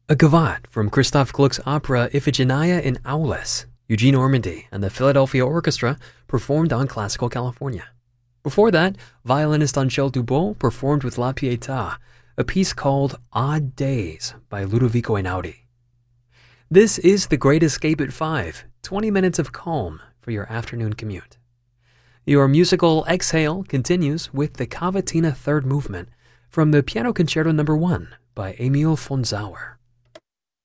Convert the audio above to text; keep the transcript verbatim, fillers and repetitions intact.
A gavotte from Christoph Gluck's opera Iphigenia in Aulis. Eugene Ormandy and the Philadelphia Orchestra performed on Classical California. Before that, violinist Angèle Dubos performed with La Pietà, a piece called Odd Days by Ludovico Einaudi. This is The Great Escape at five, twenty minutes of calm for your afternoon commute. Your musical exhale continues with the Cavatina Third Movement from the Piano Concerto Number one by Emil von Zauer.